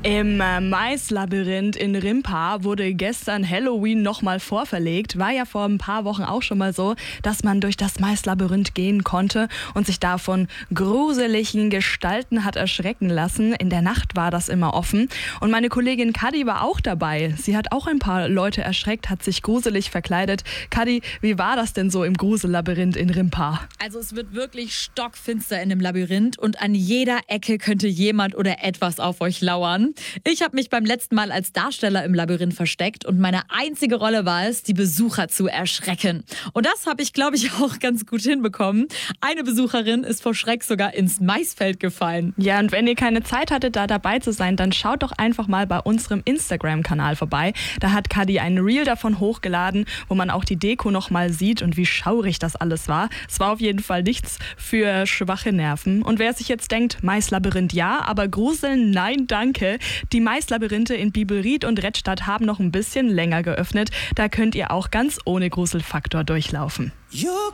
Im Maislabyrinth in Rimpa wurde gestern Halloween nochmal vorverlegt. War ja vor ein paar Wochen auch schon mal so, dass man durch das Maislabyrinth gehen konnte und sich da von gruseligen Gestalten hat erschrecken lassen. In der Nacht war das immer offen. Und meine Kollegin Kadi war auch dabei. Sie hat auch ein paar Leute erschreckt, hat sich gruselig verkleidet. Kadi, wie war das denn so im Grusellabyrinth in Rimpa? Also es wird wirklich stockfinster in dem Labyrinth und an jeder Ecke könnte jemand oder etwas auf euch lauern. Ich habe mich beim letzten Mal als Darsteller im Labyrinth versteckt und meine einzige Rolle war es, die Besucher zu erschrecken. Und das habe ich, glaube ich, auch ganz gut hinbekommen. Eine Besucherin ist vor Schreck sogar ins Maisfeld gefallen. Ja, und wenn ihr keine Zeit hattet, da dabei zu sein, dann schaut doch einfach mal bei unserem Instagram-Kanal vorbei. Da hat Kadi ein Reel davon hochgeladen, wo man auch die Deko nochmal sieht und wie schaurig das alles war. Es war auf jeden Fall nichts für schwache Nerven. Und wer sich jetzt denkt, Maislabyrinth ja, aber Gruseln nein, danke. Die Maislabyrinthe in Bibelried und Redstadt haben noch ein bisschen länger geöffnet. Da könnt ihr auch ganz ohne Gruselfaktor durchlaufen. You